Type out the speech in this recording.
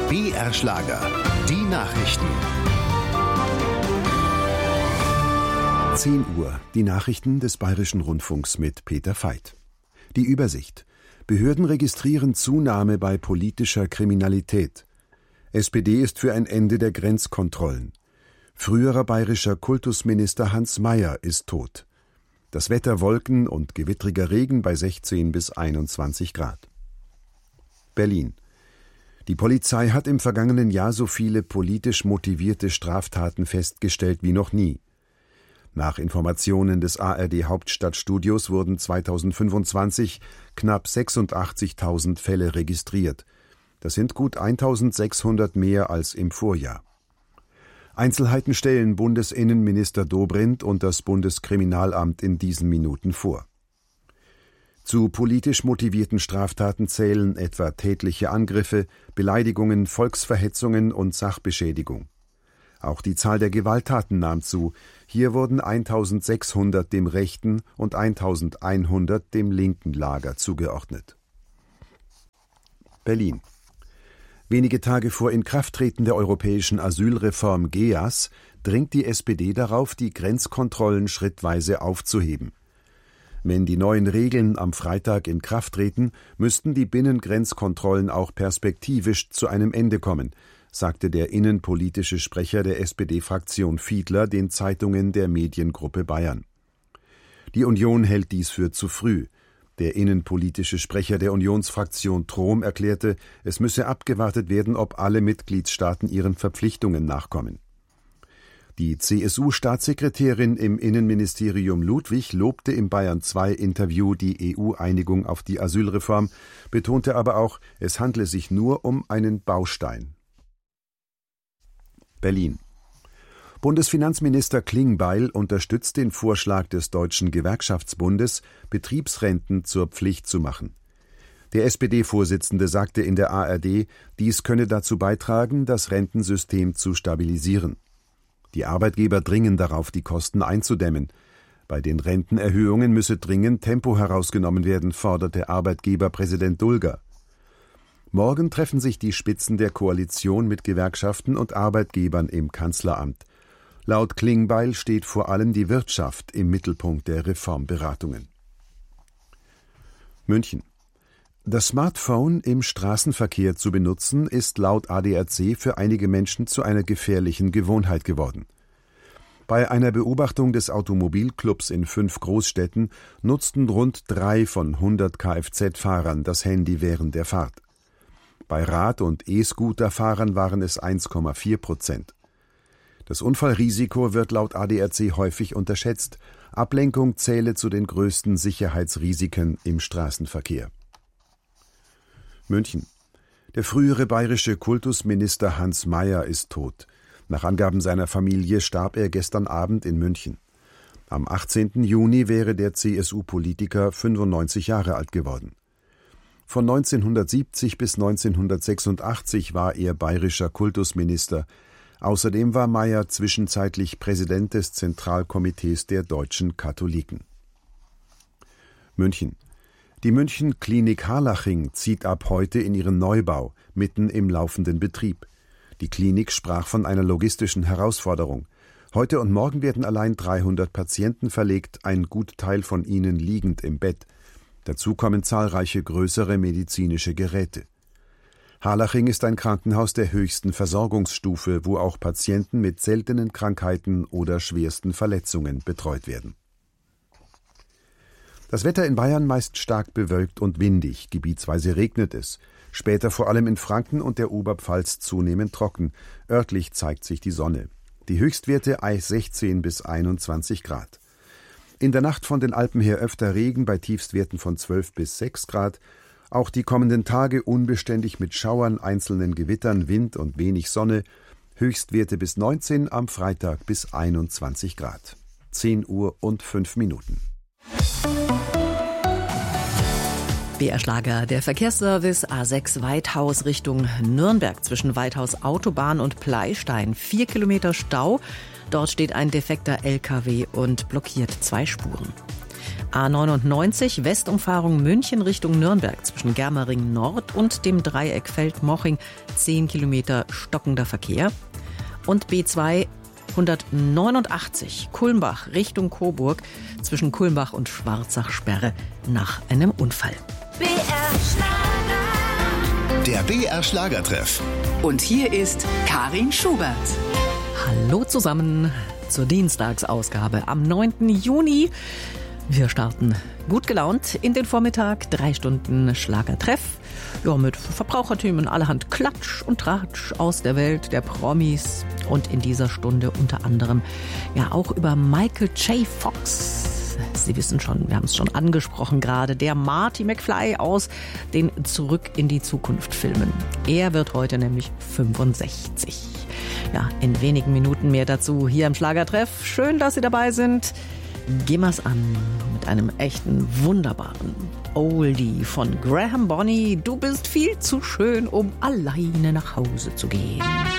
BR Schlager, die Nachrichten. 10 Uhr, die Nachrichten des Bayerischen Rundfunks mit Peter Veit. Die Übersicht. Behörden registrieren Zunahme bei politischer Kriminalität. SPD ist für ein Ende der Grenzkontrollen. Früherer bayerischer Kultusminister Hans Mayer ist tot. Das Wetter Wolken und gewittriger Regen bei 16 bis 21 Grad. Berlin. Die Polizei hat im vergangenen Jahr so viele politisch motivierte Straftaten festgestellt wie noch nie. Nach Informationen des ARD-Hauptstadtstudios wurden 2025 knapp 86.000 Fälle registriert. Das sind gut 1.600 mehr als im Vorjahr. Einzelheiten stellen Bundesinnenminister Dobrindt und das Bundeskriminalamt in diesen Minuten vor. Zu politisch motivierten Straftaten zählen etwa tätliche Angriffe, Beleidigungen, Volksverhetzungen und Sachbeschädigung. Auch die Zahl der Gewalttaten nahm zu. Hier wurden 1.600 dem rechten und 1.100 dem linken Lager zugeordnet. Berlin. Wenige Tage vor Inkrafttreten der europäischen Asylreform GEAS dringt die SPD darauf, die Grenzkontrollen schrittweise aufzuheben. Wenn die neuen Regeln am Freitag in Kraft treten, müssten die Binnengrenzkontrollen auch perspektivisch zu einem Ende kommen, sagte der innenpolitische Sprecher der SPD-Fraktion Fiedler den Zeitungen der Mediengruppe Bayern. Die Union hält dies für zu früh. Der innenpolitische Sprecher der Unionsfraktion Trom erklärte, es müsse abgewartet werden, ob alle Mitgliedstaaten ihren Verpflichtungen nachkommen. Die CSU-Staatssekretärin im Innenministerium Ludwig lobte im Bayern-2-Interview die EU-Einigung auf die Asylreform, betonte aber auch, es handle sich nur um einen Baustein. Berlin. Bundesfinanzminister Klingbeil unterstützt den Vorschlag des Deutschen Gewerkschaftsbundes, Betriebsrenten zur Pflicht zu machen. Der SPD-Vorsitzende sagte in der ARD, dies könne dazu beitragen, das Rentensystem zu stabilisieren. Die Arbeitgeber dringen darauf, die Kosten einzudämmen. Bei den Rentenerhöhungen müsse dringend Tempo herausgenommen werden, forderte Arbeitgeberpräsident Dulger. Morgen treffen sich die Spitzen der Koalition mit Gewerkschaften und Arbeitgebern im Kanzleramt. Laut Klingbeil steht vor allem die Wirtschaft im Mittelpunkt der Reformberatungen. München. Das Smartphone im Straßenverkehr zu benutzen, ist laut ADAC für einige Menschen zu einer gefährlichen Gewohnheit geworden. Bei einer Beobachtung des Automobilclubs in 5 Großstädten nutzten rund 3 von 100 Kfz-Fahrern das Handy während der Fahrt. Bei Rad- und E-Scooter-Fahrern waren es 1,4%. Das Unfallrisiko wird laut ADAC häufig unterschätzt. Ablenkung zähle zu den größten Sicherheitsrisiken im Straßenverkehr. München. Der frühere bayerische Kultusminister Hans Mayer ist tot. Nach Angaben seiner Familie starb er gestern Abend in München. Am 18. Juni wäre der CSU-Politiker 95 Jahre alt geworden. Von 1970 bis 1986 war er bayerischer Kultusminister. Außerdem war Mayer zwischenzeitlich Präsident des Zentralkomitees der deutschen Katholiken. München. Die München-Klinik Harlaching zieht ab heute in ihren Neubau, mitten im laufenden Betrieb. Die Klinik sprach von einer logistischen Herausforderung. Heute und morgen werden allein 300 Patienten verlegt, ein Gutteil von ihnen liegend im Bett. Dazu kommen zahlreiche größere medizinische Geräte. Harlaching ist ein Krankenhaus der höchsten Versorgungsstufe, wo auch Patienten mit seltenen Krankheiten oder schwersten Verletzungen betreut werden. Das Wetter in Bayern meist stark bewölkt und windig, gebietsweise regnet es. Später vor allem in Franken und der Oberpfalz zunehmend trocken. Örtlich zeigt sich die Sonne. Die Höchstwerte 16 bis 21 Grad. In der Nacht von den Alpen her öfter Regen bei Tiefstwerten von 12 bis 6 Grad. Auch die kommenden Tage unbeständig mit Schauern, einzelnen Gewittern, Wind und wenig Sonne. Höchstwerte bis 19, am Freitag bis 21 Grad. 10 Uhr und 5 Minuten. BR Schlager, der Verkehrsservice A6 Weithaus Richtung Nürnberg zwischen Weithaus Autobahn und Pleistein. 4 Kilometer Stau. Dort steht ein defekter LKW und blockiert 2 Spuren. A99 Westumfahrung München Richtung Nürnberg zwischen Germering Nord und dem Dreieck Feldmoching 10 Kilometer stockender Verkehr. Und B2 189 Kulmbach Richtung Coburg zwischen Kulmbach und Schwarzach-Sperre nach einem Unfall. BR Schlager. Der BR Schlagertreff. Und hier ist Karin Schubert. Hallo zusammen zur Dienstagsausgabe am 9. Juni. Wir starten gut gelaunt in den Vormittag, 3 Stunden Schlagertreff. Ja, mit Verbraucherthemen allerhand Klatsch und Tratsch aus der Welt der Promis. Und in dieser Stunde unter anderem ja auch über Michael J. Fox. Sie wissen schon, wir haben es schon angesprochen gerade, der Marty McFly aus den Zurück in die Zukunft Filmen. Er wird heute nämlich 65. Ja, in wenigen Minuten mehr dazu hier im Schlagertreff. Schön, dass Sie dabei sind. Gehen wir's an mit einem echten, wunderbaren Oldie von Graham Bonny. Du bist viel zu schön, um alleine nach Hause zu gehen.